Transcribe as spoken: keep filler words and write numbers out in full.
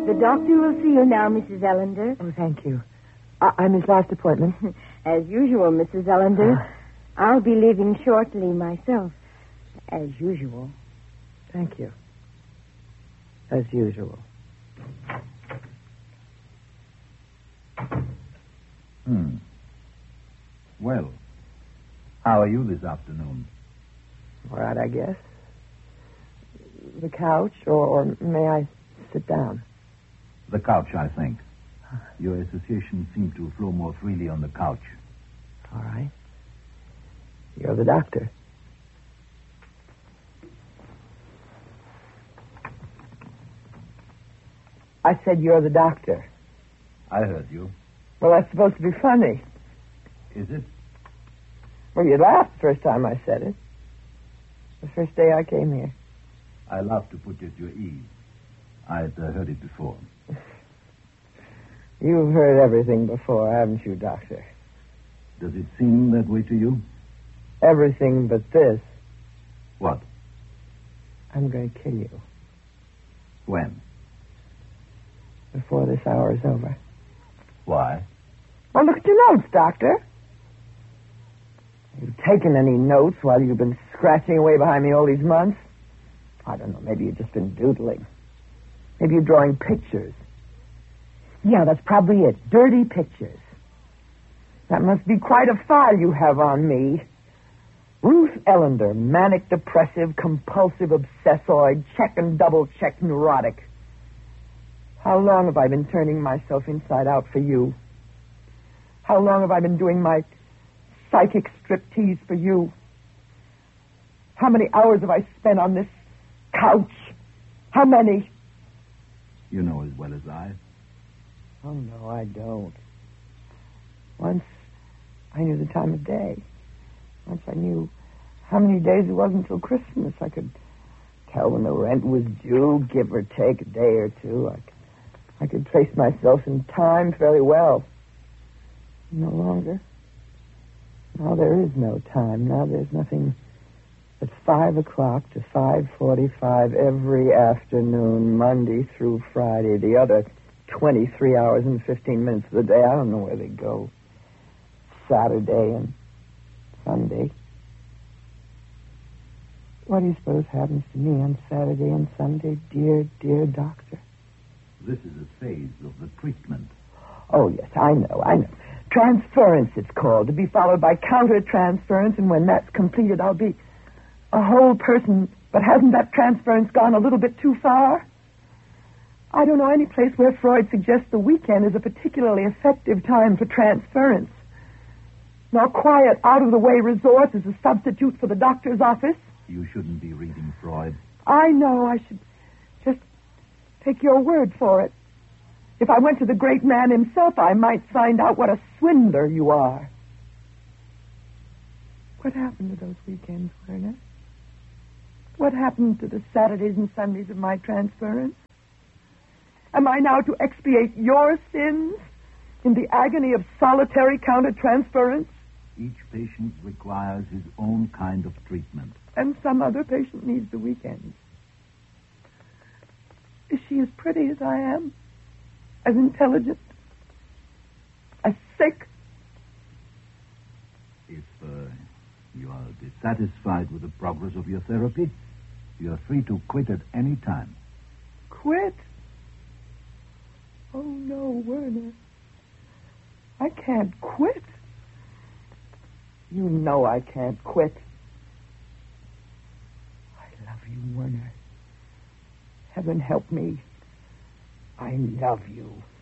The doctor will see you now, Missus Ellender. Oh, thank you. I- I'm his last appointment. As usual, Missus Ellender. Uh. I'll be leaving shortly myself. As usual. Thank you. As usual. Hmm. Well, how are you this afternoon? All right, I guess. The couch, or, or may I sit down? The couch, I think. Your associations seem to flow more freely on the couch. All right. You're the doctor. I said you're the doctor. I heard you. Well, that's supposed to be funny. Is it? Well, you laughed the first time I said it. The first day I came here. I love to put you at your ease. I'd uh, heard it before. You've heard everything before, haven't you, Doctor? Does it seem that way to you? Everything but this. What? I'm going to kill you. When? Before this hour is over. Why? Well, look at your notes, Doctor. Have you taken any notes while you've been scratching away behind me all these months? I don't know. Maybe you've just been doodling. Maybe you're drawing pictures. Yeah, that's probably it. Dirty pictures. That must be quite a file you have on me. Ruth Ellender, manic, depressive, compulsive, obsessoid, check and double check neurotic. How long have I been turning myself inside out for you? How long have I been doing my psychic striptease for you? How many hours have I spent on this couch? How many? You know as well as I. Oh, no, I don't. Once I knew the time of day. Once I knew how many days it was until Christmas. I could tell when the rent was due, give or take a day or two. I could, I could trace myself in time fairly well. No longer. Now there is no time. Now there's nothing but five o'clock to five forty-five every afternoon, Monday through Friday. The other twenty-three hours and fifteen minutes of the day, I don't know where they go. Saturday and Sunday. What do you suppose happens to me on Saturday and Sunday, dear, dear doctor? This is a phase of the treatment. Oh, yes, I know, I know. Transference, it's called, to be followed by counter-transference, and when that's completed, I'll be a whole person. But hasn't that transference gone a little bit too far? I don't know any place where Freud suggests the weekend is a particularly effective time for transference. Nor quiet, out-of-the-way resort is a substitute for the doctor's office. You shouldn't be reading Freud. I know. I should just take your word for it. If I went to the great man himself, I might find out what a swindler you are. What happened to those weekends, Werner? What happened to the Saturdays and Sundays of my transference? Am I now to expiate your sins in the agony of solitary counter-transference? Each patient requires his own kind of treatment. And some other patient needs the weekends. Is she as pretty as I am? As intelligent? As sick? If uh, you are dissatisfied with the progress of your therapy, you are free to quit at any time. Quit? Oh, no, Werner. I can't quit. You know I can't quit. I love you, Werner. Heaven help me. I love you.